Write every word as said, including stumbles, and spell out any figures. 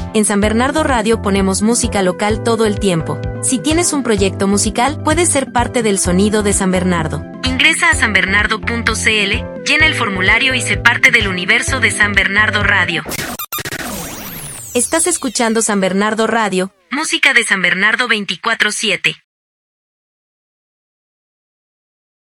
En San Bernardo Radio ponemos música local todo el tiempo. Si tienes un proyecto musical, puedes ser parte del sonido de San Bernardo. Ingresa a san bernardo punto c l, llena el formulario y sé parte del universo de San Bernardo Radio. Estás escuchando San Bernardo Radio, música de San Bernardo veinticuatro siete.